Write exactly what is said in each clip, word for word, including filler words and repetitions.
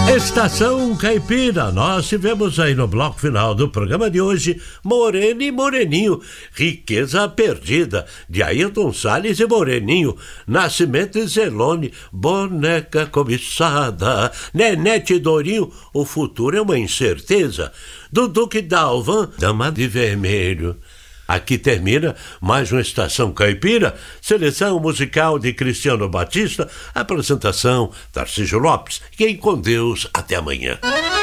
Estação Caipira, nós tivemos aí no bloco final do programa de hoje Moreno e Moreninho, Riqueza Perdida, de Ailton Salles e Moreninho, Nascimento e Zelone, Boneca Cobiçada, Nenete e Dorinho, O Futuro é uma Incerteza, do Duque Dalvan, Dama de Vermelho. Aqui termina mais uma Estação Caipira, seleção musical de Cristiano Batista, apresentação Tarcísio Lopes. Quem com Deus, até amanhã.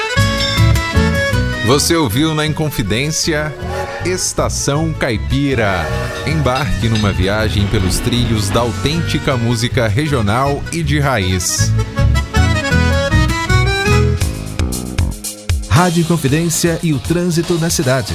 Você ouviu na Inconfidência Estação Caipira. Embarque numa viagem pelos trilhos da autêntica música regional e de raiz. Rádio Inconfidência e o trânsito na cidade.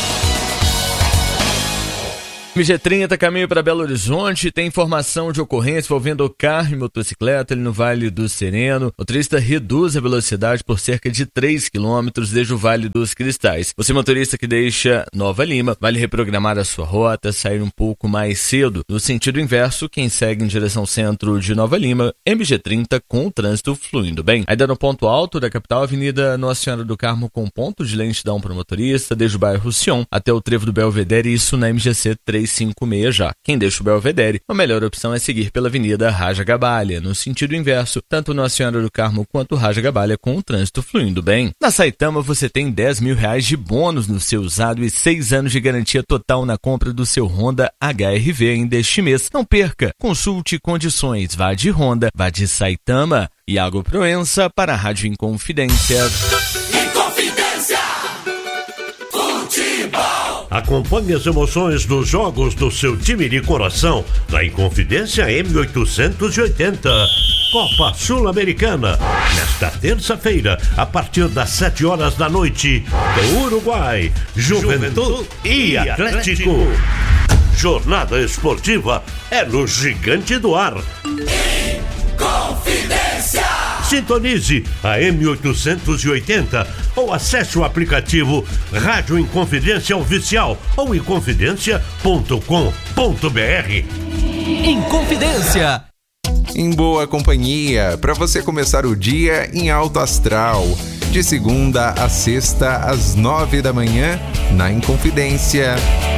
M G trinta, caminho para Belo Horizonte, tem informação de ocorrência envolvendo carro e motocicleta ali no Vale do Sereno. O motorista reduz a velocidade por cerca de três quilômetros desde o Vale dos Cristais. Você, motorista que deixa Nova Lima, vale reprogramar a sua rota, sair um pouco mais cedo. No sentido inverso, quem segue em direção centro de Nova Lima, M G trinta com o trânsito fluindo bem. Ainda no ponto alto da capital, Avenida Nossa Senhora do Carmo com ponto de lentidão para o motorista, desde o bairro Sion até o trevo do Belvedere, isso na M G C trezentos e cinquenta e seis já. Quem deixa o Belvedere, a melhor opção é seguir pela Avenida Raja Gabalha, no sentido inverso, tanto Nossa Senhora do Carmo quanto Raja Gabalha com o trânsito fluindo bem. Na Saitama você tem dez mil reais de bônus no seu usado e seis anos de garantia total na compra do seu Honda H R V ainda este mês. Não perca, consulte condições, vá de Honda, vá de Saitama. Iago Proença para a Rádio Inconfidência. Inconfidência, futebol. Acompanhe as emoções dos jogos do seu time de coração na Inconfidência M oitocentos e oitenta. Copa Sul-Americana, nesta terça-feira, a partir das sete horas da noite, do Uruguai, Juventude e Atlético. Jornada esportiva é no Gigante do Ar. Inconfidência. Sintonize a M oitocentos e oitenta ou acesse o aplicativo Rádio Inconfidência Oficial ou inconfidência ponto com ponto b r. Inconfidência. Em boa companhia, para você começar o dia em alto astral. De segunda a sexta, às nove da manhã, na Inconfidência.